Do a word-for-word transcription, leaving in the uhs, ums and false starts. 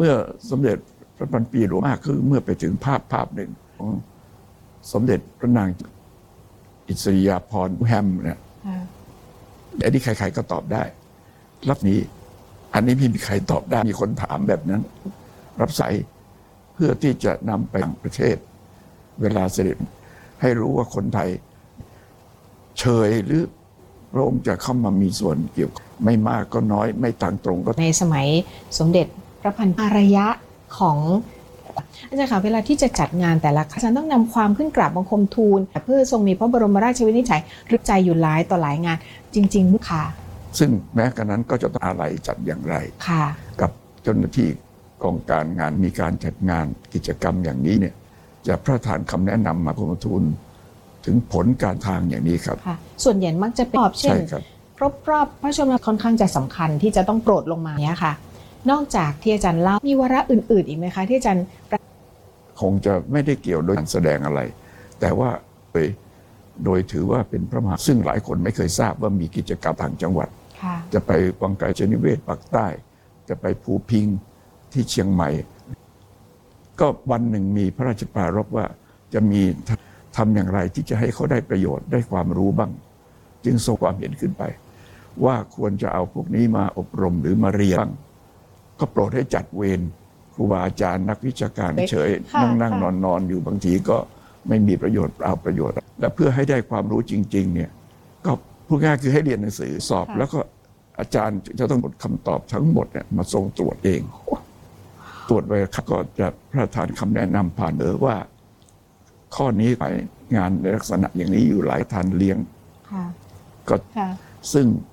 มื่อสมเด็จพระพันปีหลวงมากคือเมื่อไปถึงภาพภาพหนึ่งของสมเด็จพระนางอิสริยาภรณ์แฮมเนี่ยอันนี้ใครๆก็ตอบได้รับนี้อันนี้ไม่มีใครตอบได้มีคนถามแบบนั้นรับสายเพื่อที่จะนำไปต่างประเทศเวลาเสด็จให้รู้ว่าคนไทยเชยหรือพระองค์จะเข้ามามีส่วนเกี่ยวไม่มากก็น้อยไม่ต่างตรงก็ในสมัยสมเด็จพระพันอารยะของอาจารย์คะเวลาที่จะจัดงานแต่ละครั้งอาจารย์ต้องนำความขึ้นกราบบังคมทูลเพื่อทรงมีพระบรมราชวินิจฉัยรึกใจอยู่หลายต่อหลายงานจริงๆค่ะซึ่งแม้กระนั้นก็จะต้องอะไรจัดอย่างไรค่ะกับเจ้าหน้าที่กองการงานมีการจัดงานกิจกรรมอย่างนี้เนี่ยจะพระทานคำแนะนำมาบังคมทูลถึงผลการทางอย่างนี้ครับค่ะส่วนใหญ่มักจะเป็นรอบเช่นครบรอบพระชนมค่อนข้างจะสำคัญที่จะต้องโปรดลงมาเนี้ยค่ะนอกจากที่อาจารย์เล่ามีวาระอื่นๆอีกไหมคะที่อาจารย์คงจะไม่ได้เกี่ยวโดยการแสดงอะไรแต่ว่าโดยโดยถือว่าเป็นพระมหาซึ่งหลายคนไม่เคยทราบว่ามีกิจกรรมทางจังหวัดจะไปวังไกลชนิเวศปากใต้จะไปภูพิงที่เชียงใหม่ก็วันหนึ่งมีพระราชปรารภว่าจะมีทำอย่างไรที่จะให้เขาได้ประโยชน์ได้ความรู้บ้างจึงส่งความเห็นขึ้นไปว่าควรจะเอาพวกนี้มาอบรมหรือมาเรียนบ้างก็โปรดให้จัดเวรครูบาอาจารย์นักวิชาการเฉยนั่งนั่งนอนนอนอยู่บางทีก็ไม่มีประโยชน์เอาประโยชน์และเพื่อให้ได้ความรู้จริงๆเนี่ยก็พูดง่ายคือให้เรียนหนังสือสอบแล้วก็อาจารย์จะต้องหมดคำตอบทั้งหมดเนี่ยมาทรงตรวจเองตรวจไปก็จะพระทานคำแนะนำผ่านเออว่าข้อนี้ไปงานในลักษณะอย่างนี้อยู่หลายทานเลี้ยงก็ซึ่ง